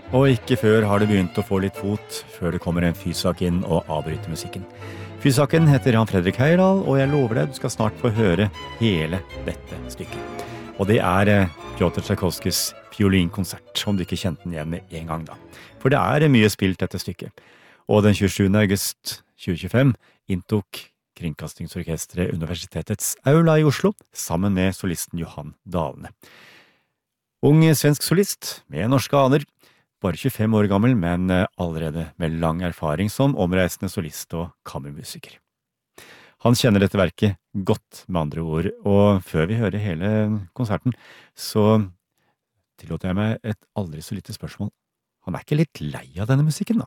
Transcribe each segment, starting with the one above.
Og ikke før har det begynt å få litt fot, før det kommer en fysak inn og avbryter musikken. Fysaken heter Jan Fredrik Heyerdahl, og jeg lover deg du skal snart få høre hele dette stykket. Og det er Pjotr Tsjajkovskijs fiolinkoncert, om du ikke kjente den igjen med en gang da. For det er mye spilt dette stykket. Og den 27. august 2025 inntok Kringkastingsorkestret Universitetets Aula i Oslo, sammen med solisten Johan Dalene. Ung svensk solist med norske aner, bare 25 år gammel, men allerede med lang erfaring som omreisende solist og kammermusiker. Han kjenner dette verket godt, med andre ord, og før vi hører hele konserten, så tillåter jeg meg et aldri så lite spørsmål. Han er ikke litt lei av denne musikken, da?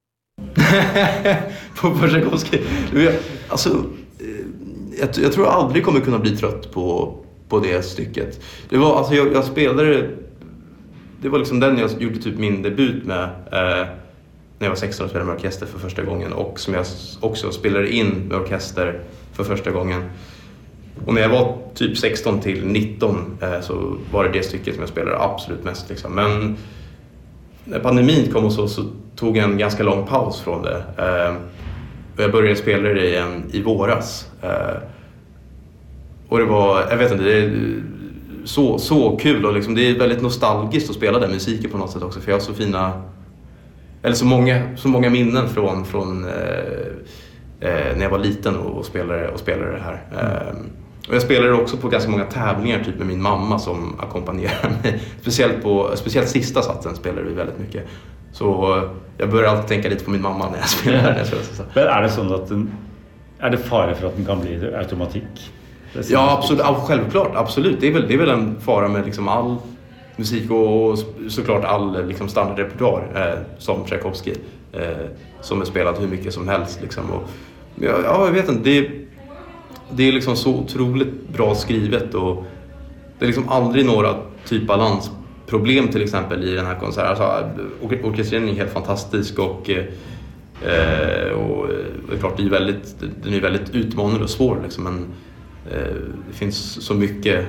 På Tsjajkovskij. Alltså, jag tror jag aldrig kommer kunna bli trött på det stycket. Det var, alltså, jag spelade... Det var liksom den jag gjorde typ min debut med när jag var 16 och spelade med orkester för första gången. Och som jag också spelade in med orkester för första gången. Och när jag var typ 16 till 19 så var det stycket som jag spelade absolut mest. Liksom. Men när pandemin kom och så tog jag en ganska lång paus från det. Och jag började spela det igen i våras. Och det var, jag vet inte, det är så kul och liksom, det är väldigt nostalgiskt att spela den musiken på något sätt också, för jag har så fina, eller så många minnen från när jag var liten och spelade det här. Och jag spelade också på ganska många tävlingar typ med min mamma som ackompanjerar mig. Speciellt sista satsen spelade vi väldigt mycket. Så jag börjar alltid tänka lite på min mamma när jag spelar. Men är det så att är det fara för att den kan bli automatik? Ja, absolut, självklart, absolut. Det är väl en fara med liksom all musik och såklart all liksom standardrepertoar som Tsjajkovskij som är spelat hur mycket som helst liksom. Och ja, jag vet inte, det är liksom så otroligt bra skrivet och det är liksom aldrig några typ balansproblem till exempel i den här konserten. Alltså, orkestreringen är helt fantastisk och det är klart den är väldigt utmanande och svår liksom, men det finns så mycket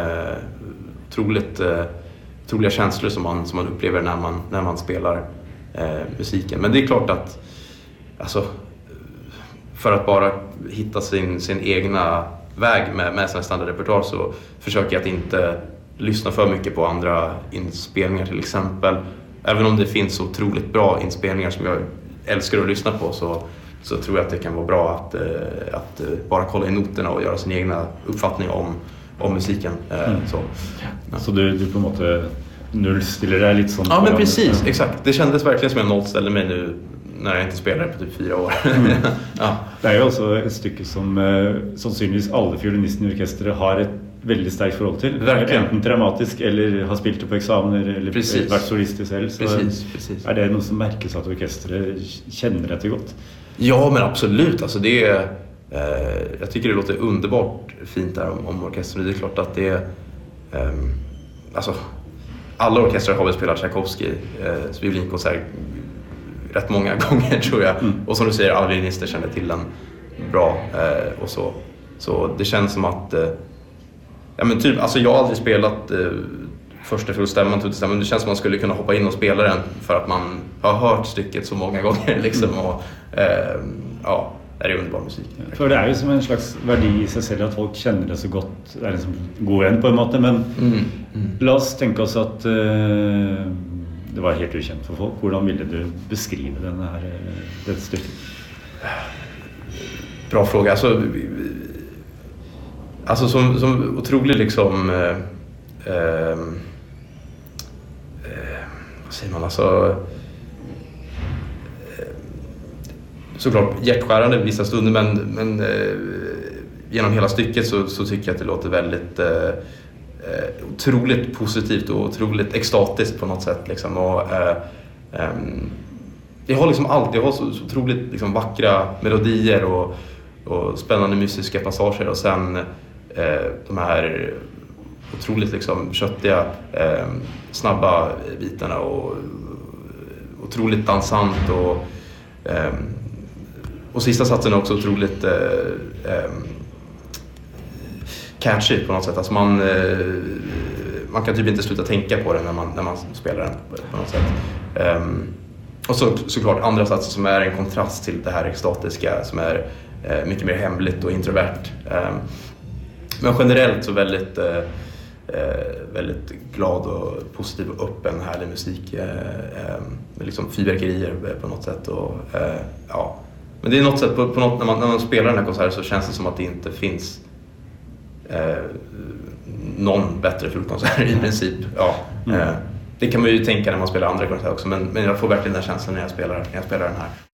troliga känslor som man upplever när man spelar musiken. Men det är klart att alltså, för att bara hitta sin egna väg med sin standardrepertoar så försöker jag att inte lyssna för mycket på andra inspelningar till exempel. Även om det finns otroligt bra inspelningar som jag älskar att lyssna på så tror jag att det kan vara bra att bara kolla i noterna och göra sin egna uppfattning om musiken. Så du på något sätt nullställer dig lite sånt? Ja, men precis, exakt. Det kändes verkligen som jag nollställde mig nu när jag inte spelar på typ 4 år. Ja. Det är ju alltså ett stycke som sannsynligvis alla fiolinister i orkestret har ett väldigt starkt förhåll till. Verkligen. Enten dramatisk eller har spelat det på examener eller varit solist själv. Precis. Är det något som märks att orkestret känner det gott? Ja, men absolut. Alltså det är, jag tycker det låter underbart fint där om orkestern. Det är klart att det är... alltså, alla orkestrar har väl spelat Tsjajkovskij violinkonsert rätt många gånger tror jag. Och som du säger, alla violinister känner till den bra och så. Så det känns som att... ja, men typ, alltså jag har aldrig spelat första fullstämman, men det känns som att man skulle kunna hoppa in och spela den för att man har hört stycket så många gånger liksom, och ja, det är underbar musik. För det är ju som en slags värdi i sig själv att folk känner det så gott, det är liksom god vän på en måte, men låt oss tänka oss att det var helt okänt för folk. Hur ville du beskriva det stycket? Bra fråga. Alltså som otroligt liksom vad säger man, alltså såklart hjärtskärande vissa stunder, men genom hela stycket så tycker jag att det låter väldigt otroligt positivt och otroligt extatiskt på något sätt liksom. Och det har liksom allt, det har så otroligt liksom vackra melodier och spännande mystiska passager och sen de här otroligt liksom köttiga snabba bitarna och otroligt dansant och sista satsen är också otroligt catchy på något sätt. Alltså man kan typ inte sluta tänka på den när man spelar den på något sätt. Och såklart andra satser som är en kontrast till det här extatiska, som är mycket mer hemligt och introvert. Men generellt så väldigt glad och positiv och öppen, härlig musik med liksom fyrverkerier på något sätt. Och, ja. Men det är något sätt på något, när man spelar den här konserten så känns det som att det inte finns någon bättre flutkonsert i princip. Ja. Det kan man ju tänka när man spelar andra konserter också, men jag får verkligen den känslan när jag spelar den här.